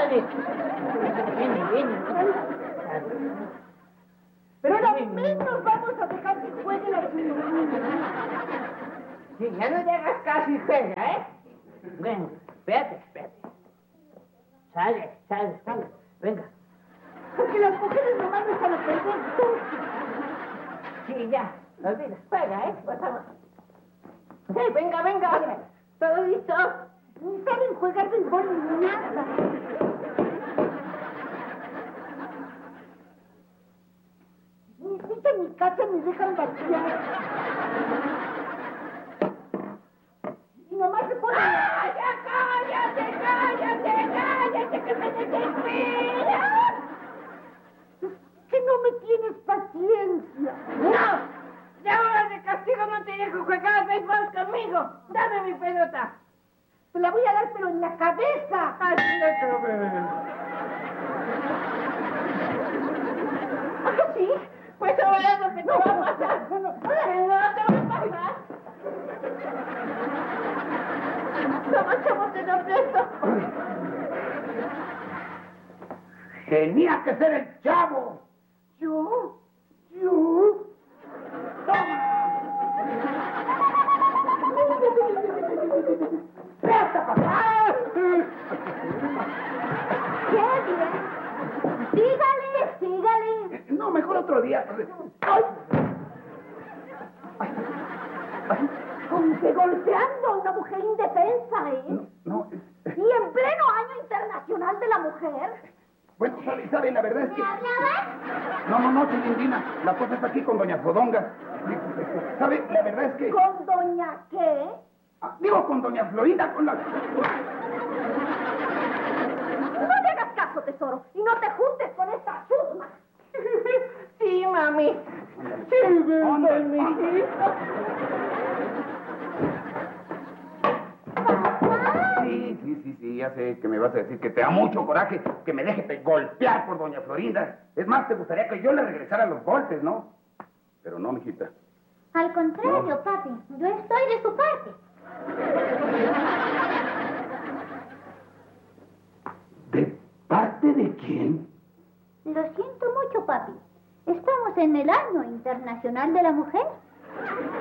Sale. Viene. Pero ahora menos vamos a dejar que juegue la señorita. Sí, ya no le hagas caso y juega, ¿eh? Bueno, espérate. Sale. Venga. Porque las mujeres nomás no están a perder. Sí, ya. Olvida. Juega, ¿eh? Pasamos. Sí, venga. ¿Todo listo? Ni saben jugar béisbol ni nada. Ni pican ni cachan ni dejan batear. Y nomás se ponen... ¡Ah, ya cállate, que me desespera! Que no me tienes paciencia. ¡No! De ahora de castigo no te dejo jugar béisbol conmigo. Dame mi pelota. Te la voy a dar, pero en la cabeza. Así no te veo. ¿Ah, sí? Pues ahora es lo que te va a pasar. Que no te va a pasar. Toma, chavo, te lo presto. Tenía que ser el chavo. ¿Yo? ¡Toma! ¡Presta, papá! ¡Qué bien! Sígale. No, mejor otro día. Como que golpeando a una mujer indefensa, ¿eh? No. Y en pleno Año Internacional de la Mujer. Bueno, ¿sabe? La verdad es que... ¿Me hablabas? No, Chilindrina. La cosa está aquí con doña Fodonga. ¿Sabe? La verdad es que... ¿Con doña qué? Digo, con doña Florinda, con la... No te hagas caso, tesoro, y no te juntes con esta chusma. Sí, mami. Sí, Ándale, mi hija. ¿Papá? Sí, ya sé que me vas a decir que te da mucho coraje que me deje golpear por doña Florinda. Es más, te gustaría que yo le regresara los golpes, ¿no? Pero no, mijita. Al contrario, papi, yo estoy de su parte. ¿De parte de quién? Lo siento mucho, papi. Estamos en el Año Internacional de la Mujer.